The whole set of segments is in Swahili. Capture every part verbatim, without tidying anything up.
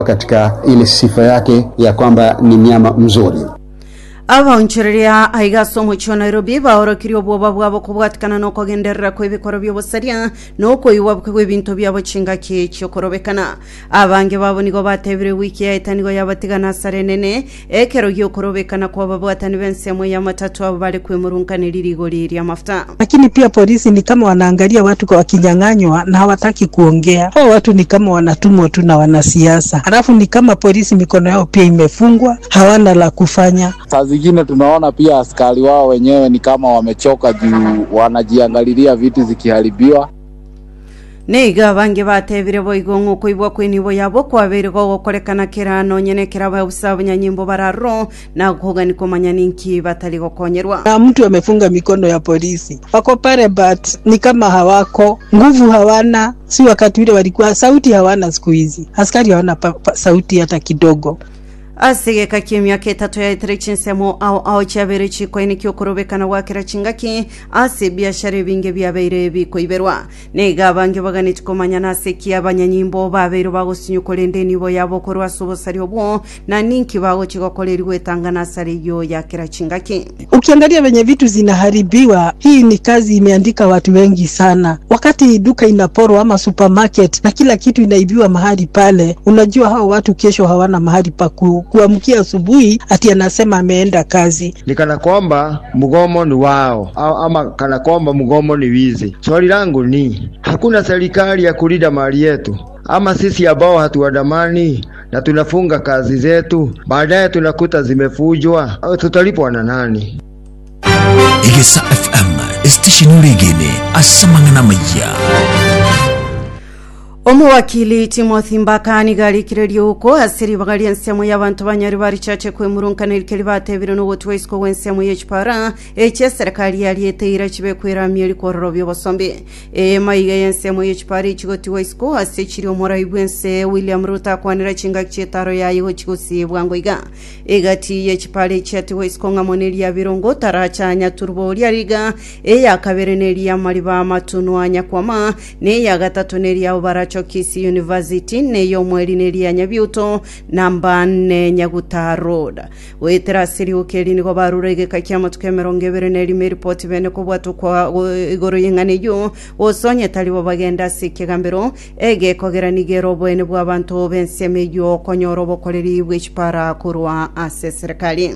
katika ile sifa yake ya kwamba ni nyama mzuri. Aba unchiria aiga somo cho Nairobi ba orokiri bwoba bwabo kubwatikana no kogenderera ko ibikoro byobosaria no ko iwabwe kwebinto byabo chinga ki cyokorobekana abange babo nigo batebire wiki ya itanigo yabatigana sarenene ekero gyokorobekana kwa babwatani bensemo ya matatu abo bali kwemurunkanira irigori rya mafuta. Lakini pia polisi ni kama wanaangalia watu kwa kinyang'anywa na hawataki kuongea. Hao watu ni kama wanatumwa tu na wanasiasa. Alafu ni kama polisi mikono yao pia imefungwa, hawana la kufanya. Zingine tunaona pia askari wao wenyewe ni kama wamechoka juu wanajiangalilia vitu zikiharibiwa. Neiga bange batebire boigongo kuibwa kwinibo yabo kwaberego gokorekana kirano nyene kiraba usabanya nyimbo bararo na kugani komanya ninki batali gokonyerwa. Na mtu amefunga mikono ya polisi. Wako pale but ni kama hawako, nguvu hawana, si wakati ule walikuwa sauti hawana siku hizi. Askari hawana pa, pa, sauti hata kidogo. Asige kakimya ketato ya itrechisemo au au chabere chiko ini kyokorobekana wakira chingaki ase biashara binge byabeire bikoiberwa nega bange bagani tikomanya naseki abanyanyimbo babeiro bagosinyokolende nibo yabo korwa sobosari obwo na ninki bago chikokolerwe tangana sari yo yakira chingaki. Ukiangalia venye vitu zinaharibiwa, hii ni kazi imeandika watu wengi sana. Wakati duka inaporwa ama supermarket na kila kitu inaibiwa mahali pale, unajua hao watu kesho hawana mahali pa ku kuamkia asubuhi ati anasema ameenda kazi. Ni kana kwamba mgomo ni wao ama kana kwamba mgomo ni wizi. Swali langu ni hakuna serikali ya kulinda mali yetu ama sisi ambao hatuandamani na tunafunga kazi zetu baadaye tunakuta zimefujwa, tutalipwa na nani? Igesa F M station urigine asamangana maya. Omuwakili Timothy Mbakani gali kirerio uko asiri bagali ensemo y'abantu banyari bari chache kwe murunkana ikeli batebire no gotwesko wensemo y'echpara eche serikali yali eteira chibe kwera mieli korobyo bosombe e maiga yensemo y'echpara ichigoti wesko asechiri omora ibwense William Ruto kwanira chinga chetaro yayo chigosi bwangoiga egati y'echpara chati wesko ngamoneli ya birongo tarachanya turbo lyariga e yakabereneli ya maliba matunwanya kwama ne ya gatatu neli ya ubara Chokisi University neyo mweli neli ya Nyabiuto namba nne Nyaguta Road. Wetera siri ukeli niko barurege kakiama tukemerongebere neli meripoti bene kubwatu kwa igoro yengane yu osonye talibo bagenda sike gambero ege kogera nigero bwene bwa bantu benseme yu konyorobo koleri wechpara kurwa ase serikali.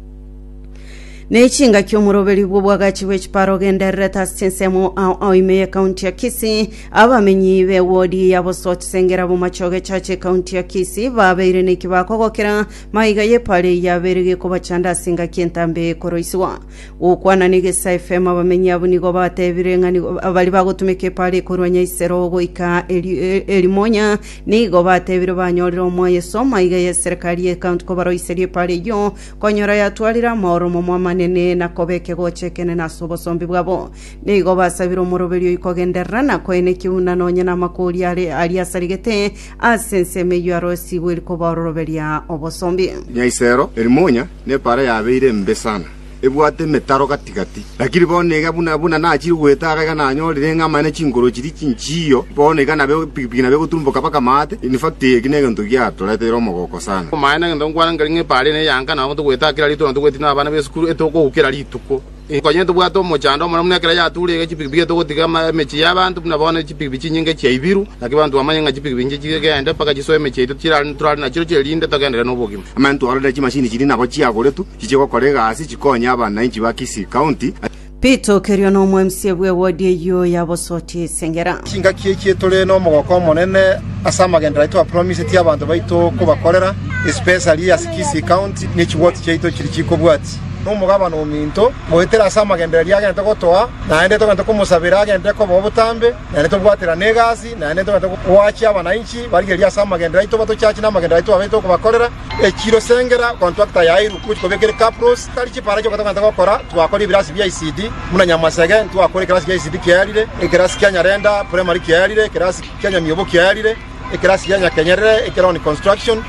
Nechinga kyomurobeli bwagachi wechparo gendereta sensemo au au ime county ya Kisii abamenyi be wodi yabo sort sengera bu machoge chache county ya Kisii babeire nekibakogokera maiga ye pale yaberege kubachanda singa kentambe koroiswa ukwana nige F M abamenyi abunigo batebire ngani abali bagotumeke pale korwanya isero goika elimonya nigo batebire banyorero moye so maiga ye serikali ye county ko baroiserie pale yo konyora yatwalira moro mama nene na kobeke gochekene na sobosombi bwabo nigo basabira umurobelyo ikogenderana na koene kiuna nonye na makuri ali ali asarigete asenseme yarosi wilko barorobelia obosombi nyaisero elimonya ne para yabeire mbesana ebwate metaro katikati lakini bonega buna buna na chiri gwetaga kana nyorire ngamane chingoro chiri chinchiyo bonega na be pipina be gutumboka paka mate in fact eginega ntugia toletero mogoko sana maana ndo ngwana ngaringe pale ne yanga na ngo gweta kila lito ndo gwetina abana be skuru etoko ukira lituko konye ndo bwato mochando mara munakira ya tulege chipipige to gotiga mechi yabantu bunabona chipipichi nyinge cha ibiru nakibantu amanyanga chipipinje chigenda paka chisoe mechi ito chira nturali na chiro chelinde tagenda no bogima amantu alada chimashini chiri nako chiagore tu chicheko korega asi chikonya abana inchi ba Kisii county. Pito kerio no M C bwe wodi yo yabosoti sengera kinga kiye tole no mogoko monene asama gendera to promise ti abantu baito ko bakorera especially as Kisii county ni chiwoti cheito chiri chikobwati no mugaba no minto moetera asama gendera lyage ntoko toa na ende to ntoko musabira ende ko bobutambe na ende to bwatira negasi na ende to ntoko wachi abana inchi bari lya asama gendera ito bato chachi na magenda ito abeto ko bakorera e chiro sengera contractor ya iru kuko bekere capros tali chipara cyo katanga ntoko kora twakora birasi bya I C D muna nyamasege twakora class bya I C D kyalire e class kya nyarenda primary kyalire class kya myobo kyalire e class kya nyakenyere e kironi construction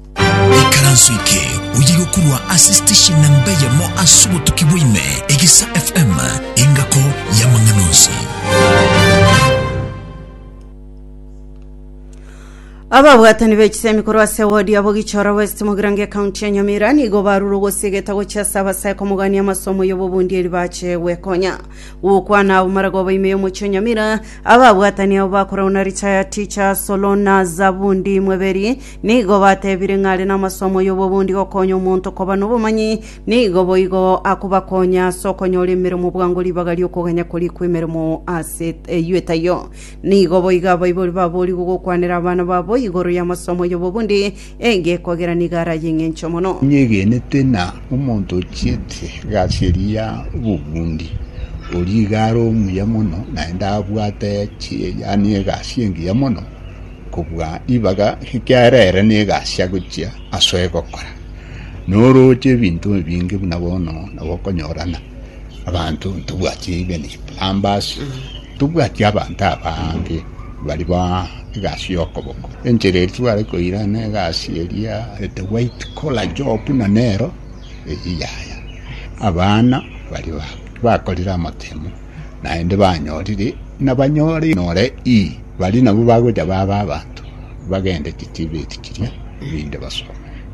ikaransuike uyigo kurwa assistation nambeya mo asubo tukibwime Igesa F M ingako ya manganozi. ababwatani b'ekisemi kurwase wodi abo gichora West Mugirange County ya Nyamira nigo baruru gosigeta gochasa basaya komugani amasomo y'obubundi eri bache wekonya ukwana abumarago bayime mu Nyamira ababwatani abo bakora una retire teacher Solona Zabundi Mweberi nigo batebire ngale n'amasomo y'obubundi gokonya umuntu ko bano bumanyi nigo boyigo akubakonya sokonyole mirimo bwangoli bagali okoganya kuri kwimirimo asset eyetayo nigo boyiga bayiboli baboli gukwanira abana babo igoro ya masomo y'obubundi enge kogera nigara y'ingencho mono nyegene tena umuntu chite gasheria bubundi oligaro muyamono naenda abwate chi yani gashiengi yamono kubwa ibaga hikyarere ne gasya gucya asoye gukora noro che bintu bingi bunabono nabokonyorana abantu tubwati beni ambas tubwati abantu abange bali ba gasi okoboko enjere tuare ko irane gasi eria the white collar job na nero iyaya abana bali ba bakolira amatemu naende banyorire nabanyore nore i bali nabo bagoja baba abantu bagende kitibeti kirya binde basoma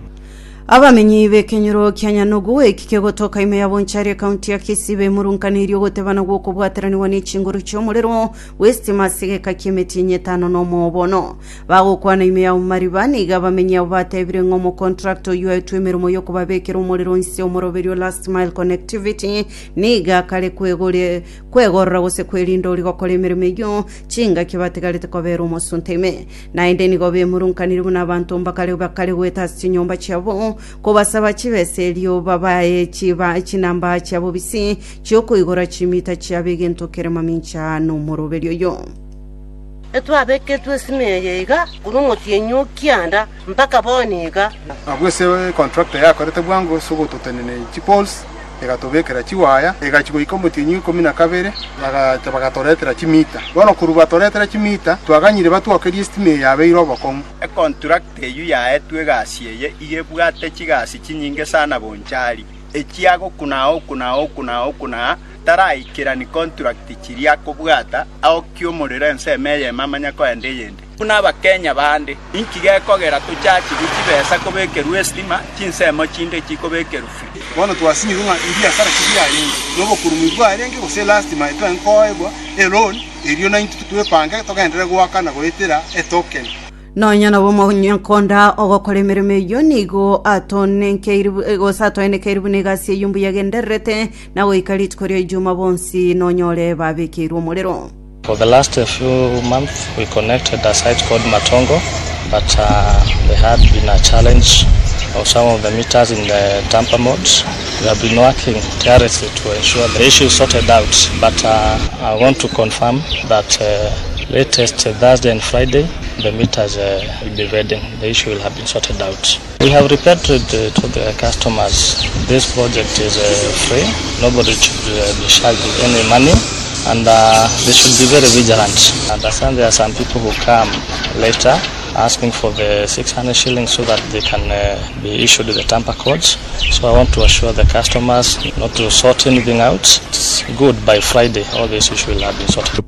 abamenyi bekenyero kyanyanogo ekikego toka ime yabonchari county ya Kisibe murunkaniro gotebana goko bwateraniwa n'ikinguru cy'omurero West Masige kakimeti nyetano no mobono bagokwana ime ya maribani gabamenyi abatebire ngo mu contract yo twemerimo yo kubabekera umurero nsi omoroberio last mile connectivity niga kale kwegore kwegorra gose kwelindo ligokora imirimo yo cinga kibategalite kobera umusunteme naende nigo be murunkaniro n'abantu mbakale bakale weta sinyomba cyabo ko basaba kibeselyo babaye kiba kinamba cyabo bisi cyoko igora chimita cyabege ntokere mamincha no morobelyo yo etu abeke tu simeyega kurungotie nyokianda mpaka boniga abwese contractor yako rete bwango sugo tutenene chipols egatobekera chiwaya egachiko mutinyu kumi na kabiri bagatoretera chimita bono kuruba toretera chimita twaganyire batwakeri estime yabe iroboko e contract eyu ya etu egasiye igebwate chigasi chinyinge sana bonchari echiago kunao kunao kunao kuna taraikira ni contract chiria kubwata au kyomorera nsemeye mamanya ko ende yende kuna bakenya bande inkige kogera tuchachi bikibesa kobekeru estima chinsemo chinde chikobekeru free bono twasini runga india sara kibya yingi nobo kurumigwa renge gose last my twa nkoebwa elone eriyo na intutwe panga togendere gwakana goitira e token nonya nabo monyakonda ogokora imirimo yo nigo atonenkeiribu gosatonenkeiribu negasi yumbu yagenderete nawe ikalitkorio ijuma bonsi nonyore babikirwo umurero. For the last few months we connected a site called Matongo, but uh, there had been a challenge of some of the meters in the tamper modes. We have been working tirelessly to ensure the issue is sorted out, but uh, I want to confirm that uh, latest uh, Thursday and Friday the meters uh, will be ready. The issue will have been sorted out. We have reported uh, to the customers this project is uh, free. Nobody should uh, be charged with any money, and uh, they should be very vigilant. I understand there are some people who come later asking for the six hundred shillings so that they can uh, be issued the tamper codes. So I want to assure the customers not to sort anything out. It's good by Friday all this issue will have been sorted.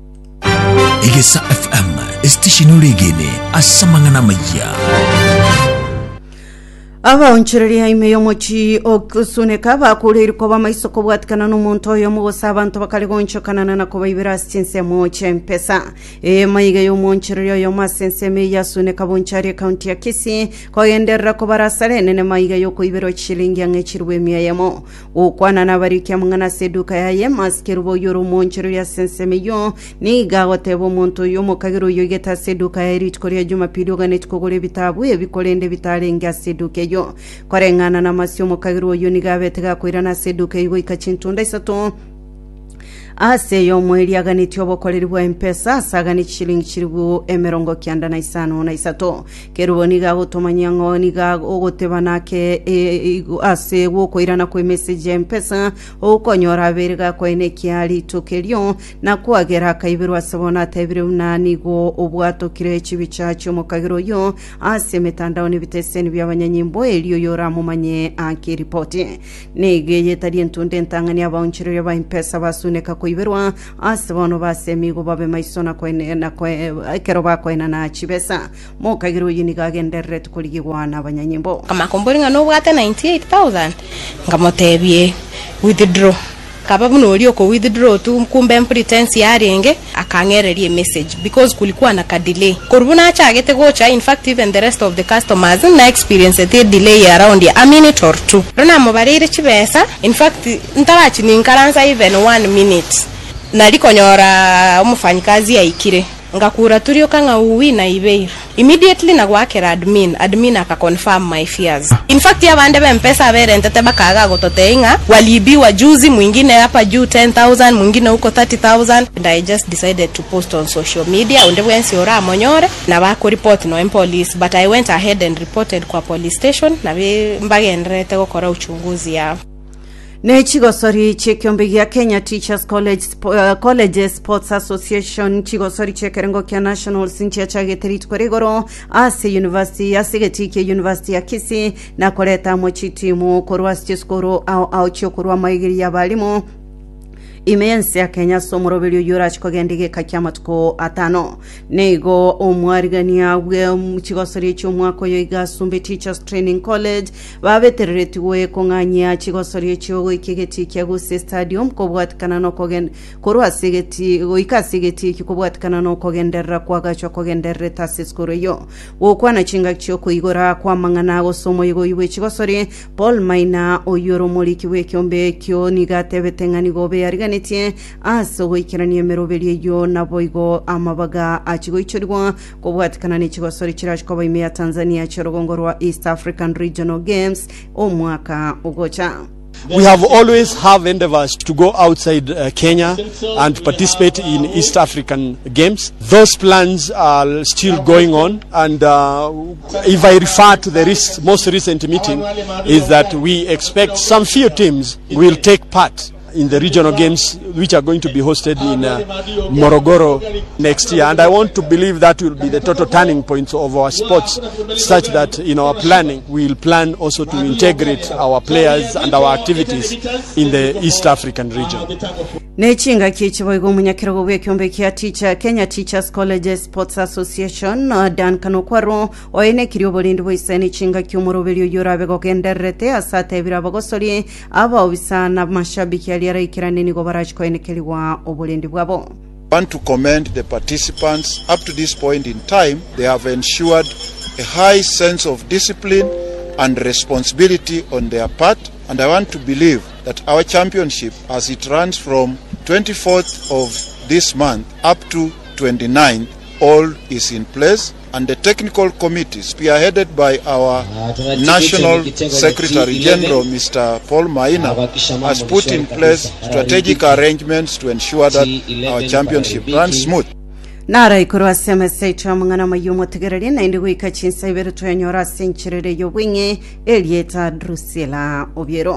Egesa F M station regene asamangana maya aba onchireri imeyo mochi okusuneka bakureriko bamayisoko bwatikana n'umuntu yo mugosa abantu bakaligonchokana na kubayibira sinse mu chempesa e mayiga yo monchireri yo masense me yasuneka bonchari county ya Kisii ko yenderra ko barasale nene mayiga yo kuibiro chilingi angechirwe miyemo ukwana na bariki amngana seduka ya yemaskerubo yoro monchireri ya sense me yo ni gagotebo muntu yo mukagiro yo geta seduka ya rit korea Jumapili oganet kogore bitabu ebikolende bitalenga seduka yo korengana na masyo mukagiro yo nigabetega kwirana seduka yo ikachintunda isato ase yo mweli aganiti obokoreri bwa M-Pesa sagani chilingi chiribu emerongo kyanda na isano na isato keruboni ga gutomanya ngoni ga ogotebanake e, ase wokoirana ko message ya M-Pesa okonyora berga ko enekiali tokelyo na kuagera kaibirwa sabona tebire unani go obwato kire chibichacho mukagiro yo ase metandao ne biteseni byabanyanyimbo eliyo yora mumanye akiripoti nege yetari entunde ntangani abaunchiro ya M-Pesa basuneka kuiberwa asebono basemi go babe maisona ko na ko kero ba ko na chibesa mo kagiro yini ga gendere tukuligi wana abanyanyimbo kama komboringa no bwate ninety-eight thousand ngamotebie withdraw kaba buno olio ko withdraw tu kumbe pretense yarenge akangererie message because kulikuwa na ka delay korubuna acha agete gocha. In fact even the rest of the customers na experience the delay around a minute or two rona mobarire chibesa. In fact ntarachi ninkaranza even one minute nalikonyora umufanyikazi yaikire ngakura turio kanga uwi na ibeira immediately na gwakera admin admin aka confirm my fears. In fact ya bande bempesa bere ntete bakaga gototeinga walibiwa juzi, mwingine hapa juu ten thousand, mwingine huko thirty thousand, and I just decided to post on social media unde wensi ora monyore na bako report no police, but I went ahead and reported kwa police station na mbage ndrete gukora uchunguzi ya ne chigosori chekyombe ya Kenya Teachers College uh, College Sports Association chigosori chekerengo kya National Sinchia chageterit koregoro ase University asegeti ke University ya Kisii na koleta mochitimu korwa skoro au au chokorwa maigiri ya balimo imensi ya Kenya somorobelio yurach kogendige kakyamatuko atano nego omwarigania we mchigosori chomwako yoiga Sumbe Teachers Training College babetereretiwe konganya chigosori cyo ikigeti kyaguse stadium kobwatikana no kogen korwa segeti goika segeti kikobwatikana no kogenderra kwagachwa kogenderre taseskoro yo wokwana chinga cyo kuigora kwa mangana go somo yigo yiwe chigosori Paul Maina oyoro moliki we kyombe kyo nigatebetengani gobe yarigani netie aso wikiranie merobeli yo naboigo amabaga achigo ichorwa kobwatikana ne chigosori chiraje ko bayime ya Tanzania chirogongorwa East African Regional Games omwaka ugocha. We have always have endeavors to go outside uh, Kenya and participate in East African Games. Those plans are still going on, and uh, if I refer to the rec- most recent meeting, is that we expect some few teams will take part in the regional games which are going to be hosted in uh, Morogoro next year. And I want to believe that will be the total turning point of our sports, such that in our planning we will plan also to integrate our players and our activities in the East African region. Nechinga kichiboigo munyakiro bwe kyombe kya teacher Kenya Teachers College Sports Association uh, Dan Kanokwaro oene kiriobolindi boisene chinga kyumurobelio yorabe gogenderete asate birabagosori aba obisana mashabiki aliara ikiraneni gobarachi ko enekeliwa obolindi bwabo. I want to commend the participants. Up to this point in time, they have ensured a high sense of discipline and responsibility on their part, and I want to believe that our championship, as it runs from twenty-fourth of this month up to twenty-ninth, all is in place, and the technical committee spearheaded by our National Secretary General Mister Paul Maina has put in place strategic arrangements to ensure that our championship runs smooth. Nara ikurwa sema seicha mangana mayumo tegereri na indigo ikachinsa iberu tuyanyora senchirere yo winge Elieta Drusilla Obiero.